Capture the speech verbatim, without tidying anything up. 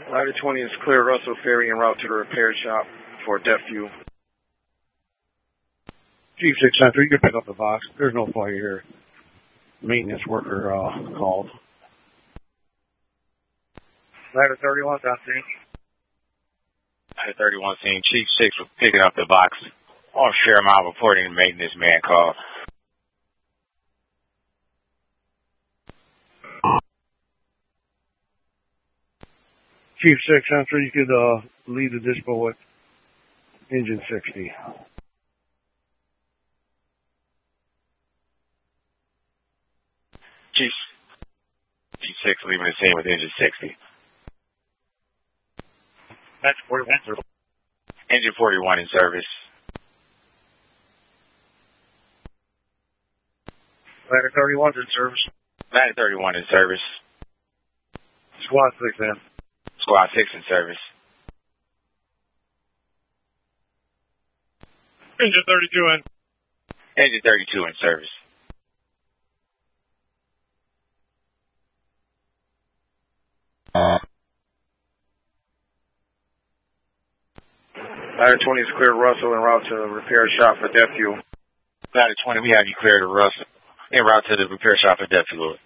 Ladder twenty is clear Russell Ferry en route to the repair shop for depth fuel. Chief six Central, you can pick up the box. There's no fire here. Maintenance worker uh, called. Ladder thirty-one, down scene. Ladder thirty-one scene. Chief six was picking up the box. On Fairmount reporting the maintenance man call. Chief six Central, you could uh, lead the dispo at engine sixty. Chief, Chief six leaving the scene with engine sixty. That's forty-one, sir. Engine forty-one in service. Ladder thirty-one's in service. Ladder thirty-one in service. Squad six in. Squad six in service. Engine thirty-two in. Engine thirty-two in service. Ladder twenty is clear Russell en route to the repair shop for depth fuel. Ladder twenty, we have you cleared to Russell en route to the repair shop for depth fuel.